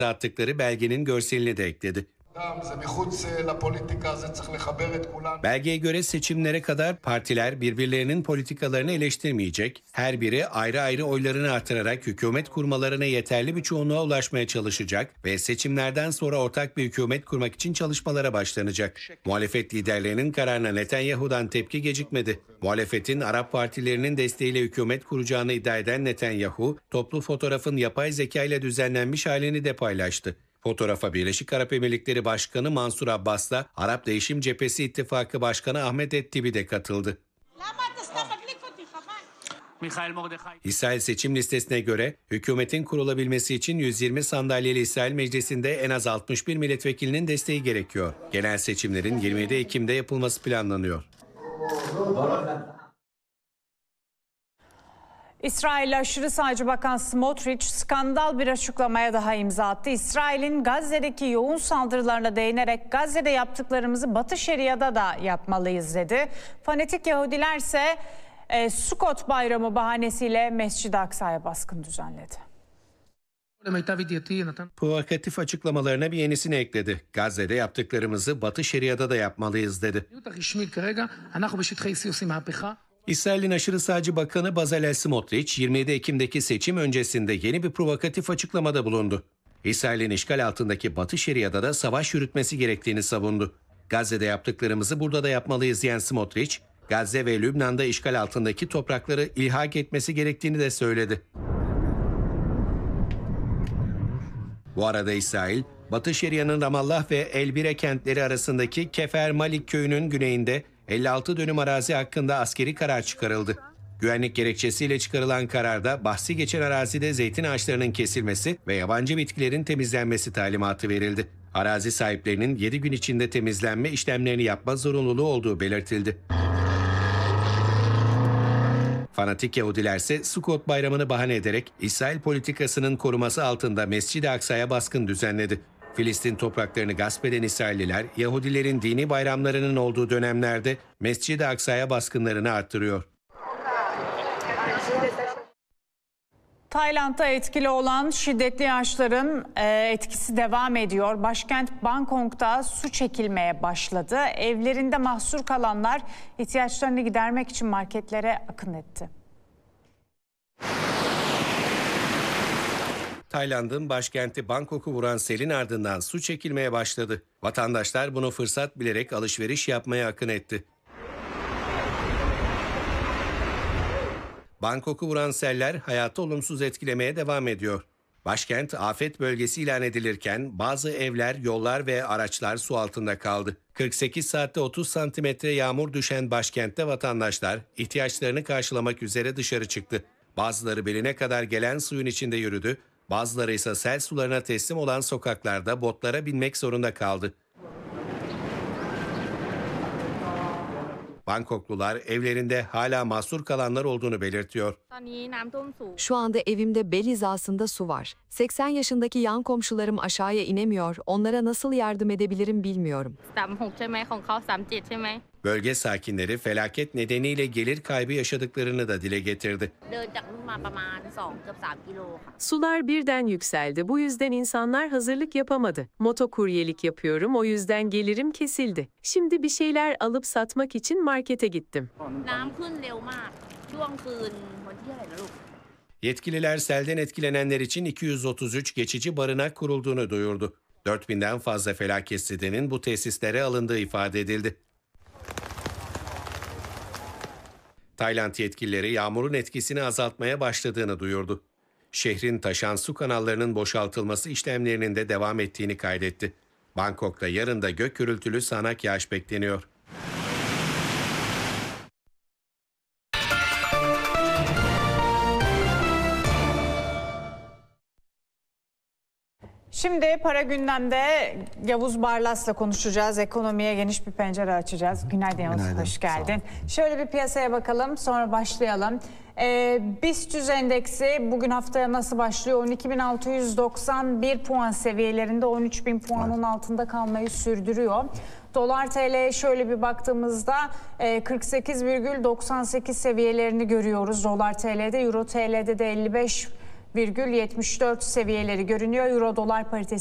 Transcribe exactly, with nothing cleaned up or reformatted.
attıkları belgenin görselini de ekledi. Belgeye göre seçimlere kadar partiler birbirlerinin politikalarını eleştirmeyecek, her biri ayrı ayrı oylarını artırarak hükümet kurmalarına yeterli bir çoğunluğa ulaşmaya çalışacak ve seçimlerden sonra ortak bir hükümet kurmak için çalışmalara başlanacak. Muhalefet liderlerinin kararına Netanyahu'dan tepki gecikmedi. Muhalefetin Arap partilerinin desteğiyle hükümet kuracağını iddia eden Netanyahu, toplu fotoğrafın yapay zeka ile düzenlenmiş halini de paylaştı. Fotoğrafa Birleşik Arap Emirlikleri Başkanı Mansur Abbas'la Arap Değişim Cephesi İttifakı Başkanı Ahmet Ettibi de katıldı. İsrail seçim listesine göre hükümetin kurulabilmesi için yüz yirmi sandalyeli İsrail Meclisi'nde en az altmış bir milletvekilinin desteği gerekiyor. Genel seçimlerin yirmi yedi Ekim'de yapılması planlanıyor. İsrail Aşırı Sağcı Bakan Smotrich skandal bir açıklamaya daha imza attı. İsrail'in Gazze'deki yoğun saldırılarına değinerek Gazze'de yaptıklarımızı Batı Şeria'da da yapmalıyız dedi. Fanatik Yahudiler ise e, Sukkot Bayramı bahanesiyle Mescid-i Aksa'ya baskın düzenledi. Provokatif açıklamalarına bir yenisini ekledi. Gazze'de yaptıklarımızı Batı Şeria'da da yapmalıyız dedi. İsrail'in aşırı sağcı bakanı Bezalel Smotrich, yirmi yedi Ekim'deki seçim öncesinde yeni bir provokatif açıklamada bulundu. İsrail'in işgal altındaki Batı Şeria'da da savaş yürütmesi gerektiğini savundu. Gazze'de yaptıklarımızı burada da yapmalıyız diyen Smotrich, Gazze ve Lübnan'da işgal altındaki toprakları ilhak etmesi gerektiğini de söyledi. Bu arada İsrail, Batı Şeria'nın Ramallah ve Elbire kentleri arasındaki Kefer Malik köyünün güneyinde elli altı dönüm arazi hakkında askeri karar çıkarıldı. Güvenlik gerekçesiyle çıkarılan kararda bahsi geçen arazide zeytin ağaçlarının kesilmesi ve yabancı bitkilerin temizlenmesi talimatı verildi. Arazi sahiplerinin yedi gün içinde temizlenme işlemlerini yapma zorunluluğu olduğu belirtildi. Fanatik Yahudiler ise Sukkot Bayramı'nı bahane ederek İsrail politikasının koruması altında Mescid-i Aksa'ya baskın düzenledi. Filistin topraklarını gasp eden İsrailliler, Yahudilerin dini bayramlarının olduğu dönemlerde Mescid-i Aksa'ya baskınlarını arttırıyor. Tayland'da etkili olan şiddetli yağışların etkisi devam ediyor. Başkent Bangkok'ta su çekilmeye başladı. Evlerinde mahsur kalanlar ihtiyaçlarını gidermek için marketlere akın etti. Tayland'ın başkenti Bangkok'u vuran selin ardından su çekilmeye başladı. Vatandaşlar bunu fırsat bilerek alışveriş yapmaya akın etti. Bangkok'u vuran seller hayatı olumsuz etkilemeye devam ediyor. Başkent afet bölgesi ilan edilirken bazı evler, yollar ve araçlar su altında kaldı. kırk sekiz saatte otuz santimetre yağmur düşen başkentte vatandaşlar ihtiyaçlarını karşılamak üzere dışarı çıktı. Bazıları beline kadar gelen suyun içinde yürüdü. Bazıları ise sel sularına teslim olan sokaklarda botlara binmek zorunda kaldı. Bangkoklular evlerinde hala mahsur kalanlar olduğunu belirtiyor. Şu anda evimde bel hizasında su var. seksen yaşındaki yan komşularım aşağıya inemiyor. Onlara nasıl yardım edebilirim bilmiyorum. Bölge sakinleri felaket nedeniyle gelir kaybı yaşadıklarını da dile getirdi. Sular birden yükseldi. Bu yüzden insanlar hazırlık yapamadı. Motokuryelik yapıyorum. O yüzden gelirim kesildi. Şimdi bir şeyler alıp satmak için markete gittim. Yetkililer selden etkilenenler için iki yüz otuz üç geçici barınak kurulduğunu duyurdu. dört binden fazla felaketsizlerin bu tesislere alındığı ifade edildi. Tayland yetkilileri yağmurun etkisini azaltmaya başladığını duyurdu. Şehrin taşan su kanallarının boşaltılması işlemlerinin de devam ettiğini kaydetti. Bangkok'ta yarın da gök gürültülü sağanak yağış bekleniyor. Şimdi para gündemde Yavuz Barlas'la konuşacağız. Ekonomiye geniş bir pencere açacağız. Günaydın Yavuz, Günaydın. Hoş geldin. Şöyle bir piyasaya bakalım, sonra başlayalım. Ee, BIST yüz endeksi bugün haftaya nasıl başlıyor? on iki bin altı yüz doksan bir puan seviyelerinde, on üç bin puanın evet. altında kalmayı sürdürüyor. Dolar T L'ye şöyle bir baktığımızda kırk sekiz virgül doksan sekiz seviyelerini görüyoruz Dolar T L'de. Euro T L'de de elli beş virgül yetmiş dört seviyeleri görünüyor. Euro dolar paritesi